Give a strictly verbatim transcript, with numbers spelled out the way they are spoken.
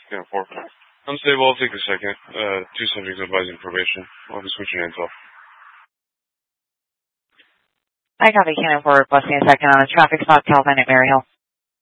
Yeah, four. Unstable, I'll take the second. Uh, two subjects advising probation. I'll be switching intel. I copy Cannon for requesting a second on a traffic stop, Calvin at Maryhill.